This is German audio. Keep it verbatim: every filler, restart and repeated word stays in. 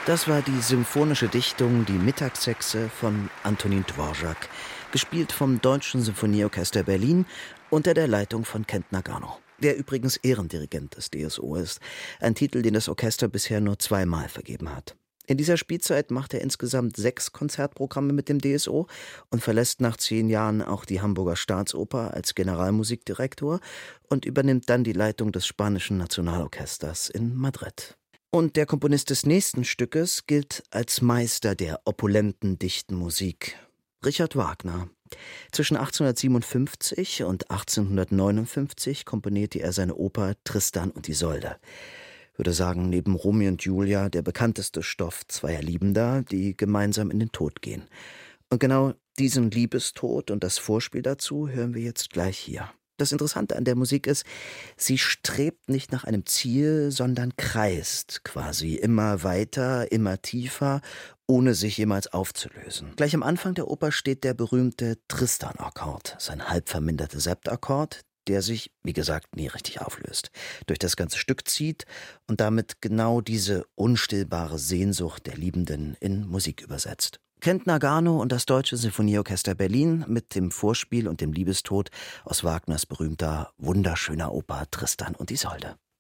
Das war die symphonische Dichtung Die Mittagshexe von Antonin Dvorak, gespielt vom Deutschen Sinfonieorchester Berlin unter der Leitung von Kent Nagano, der übrigens Ehrendirigent des D S O ist, ein Titel, den das Orchester bisher nur zweimal vergeben hat. In dieser Spielzeit macht er insgesamt sechs Konzertprogramme mit dem D S O und verlässt nach zehn Jahren auch die Hamburger Staatsoper als Generalmusikdirektor und übernimmt dann die Leitung des Spanischen Nationalorchesters in Madrid. Und der Komponist des nächsten Stückes gilt als Meister der opulenten, dichten Musik, Richard Wagner. Zwischen achtzehnhundertsiebenundfünfzig und achtzehnhundertneunundfünfzig komponierte er seine Oper Tristan und Isolde. Ich würde sagen, neben Romeo und Julia der bekannteste Stoff zweier Liebender, die gemeinsam in den Tod gehen. Und genau diesen Liebestod und das Vorspiel dazu hören wir jetzt gleich hier. Das Interessante an der Musik ist, sie strebt nicht nach einem Ziel, sondern kreist quasi immer weiter, immer tiefer, ohne sich jemals aufzulösen. Gleich am Anfang der Oper steht der berühmte Tristan-Akkord, sein halb verminderte Septakkord, der sich, wie gesagt, nie richtig auflöst, durch das ganze Stück zieht und damit genau diese unstillbare Sehnsucht der Liebenden in Musik übersetzt. Kent Nagano und das Deutsche Sinfonieorchester Berlin mit dem Vorspiel und dem Liebestod aus Wagners berühmter, wunderschöner Oper Tristan und Isolde.